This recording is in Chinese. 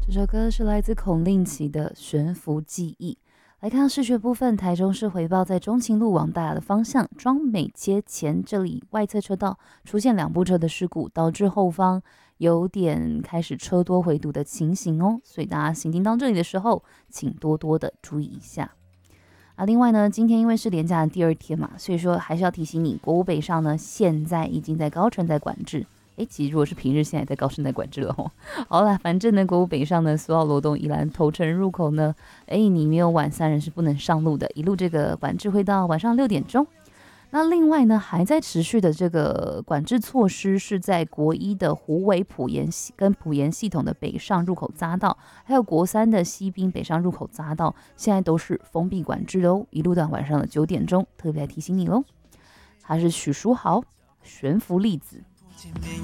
这首歌是来自孔令奇的《悬浮记忆》。来看视觉部分，台中市回报在中清路往大雅的方向庄美街前这里外侧车道出现2部车的事故，导致后方有点开始车多回堵的情形哦，所以大家行经到这里的时候，请多多的注意一下。另外呢，今天因为是连假的第2天嘛，所以说还是要提醒你，国五北上呢，现在已经在高乘在管制。其实如果是平日，现在在高乘在管制了哦。好啦，反正呢，国五北上呢，苏澳罗东宜兰头城入口呢，你没有晚3人是不能上路的，一路这个管制会到晚上6点钟。那另外呢，还在持续的这个管制措施是在国一的虎尾埔盐跟埔盐系统的北上入口匝道，还有国3的西滨北上入口匝道，现在都是封闭管制的哦，一路到晚上的9点钟，特别来提醒你喽。他是许书豪，悬浮粒子。